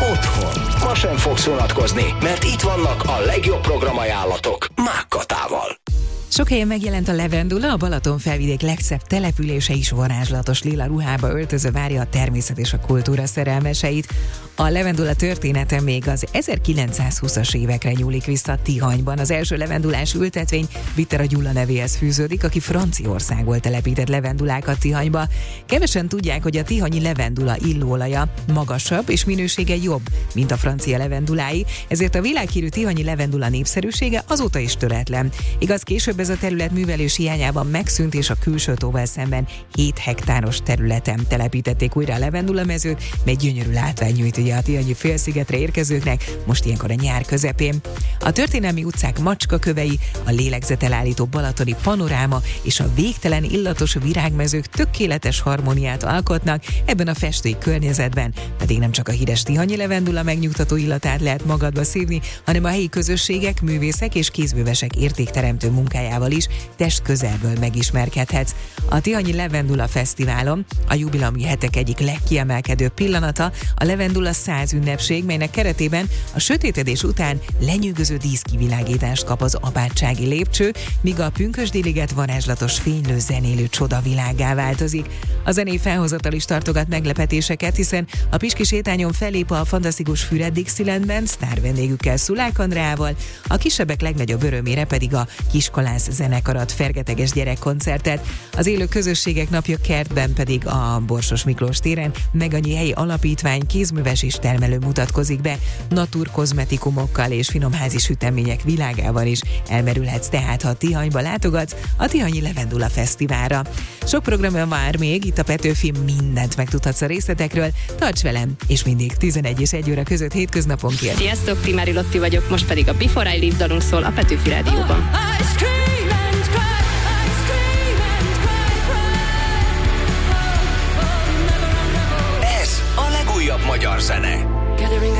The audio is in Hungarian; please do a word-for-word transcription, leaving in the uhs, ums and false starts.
otthon. Ma sem fogsz unatkozni, mert itt vannak a legjobb programajánlatok Mákkatával. Sok helyen megjelent a levendula, a Balaton felvidék legszebb települése is varázslatos lila ruhába öltözve várja a természet és a kultúra szerelmeseit. A levendula története még az ezerkilencszázhúszas évekre nyúlik vissza Tihanyban. Az első levendulás ültetvény Vittera Gyula nevéhez fűződik, aki Franciaországból telepített levendulákat Tihanyba. Kevesen tudják, hogy a tihanyi levendula illóolaja magasabb és minősége jobb, mint a francia levendulái, ezért a világhírű tihanyi levendula népszerűsége azóta is töretlen. Igaz, később ez a terület művelés hiányában megszűnt, és a külső tóval szemben hét hektáros területen telepítették újra a levendulamezőt, mely gyönyörű látvány nyújt ugye a tihanyi félszigetre érkezőknek, most ilyenkor a nyár közepén. A történelmi utcák macskakövei, a lélegzetelállító balatoni panoráma és a végtelen illatos virágmezők tökéletes harmóniát alkotnak, ebben a festői környezetben pedig nem csak a híres tihanyi levendula megnyugtató illatát lehet magadba szívni, hanem a helyi közösségek, művészek és kézművesek értékteremtő munkájával is test közelből megismerkedhetsz. A Tihanyi Levendula Fesztiválon a jubileumi hetek egyik legkiemelkedőbb pillanata a Levendula száz ünnepség, melynek keretében a sötétedés után lenyűgöző díszkivilágítást kap az apátsági lépcső, míg a pünkösdiliget varázslatos fénylő zenélő csodavilággá változik. A zenei felhozatal is tartogat meglepetéseket, hiszen a Piski sétányon fellép a fantasztikus Füred Dixielandben sztár vendégükkel, Szulák Andreával, a kisebbek legnagyobb örömére pedig a Kiskolász zenekarat fergeteges gyerekkoncertet. Az élő közösségek napja kertben pedig a Borsos Miklós téren Megannyi helyi alapítvány kézműves és termelő mutatkozik be, naturkozmetikumokkal és finomházi sütemények világával is elmerülhetsz tehát, ha Tihanyba látogatsz a Tihanyi Levendula Fesztiválra. Sok programja már még, itt a Petőfi, mindent megtudhatsz a részletekről. Tarts velem, és mindig tizenegy és egy óra között hétköznaponként. Sziasztok, Timári Lotti vagyok, most pedig a Before I Leave dalunk szól a Petőfi Rádióban. Ez a legújabb magyar zene.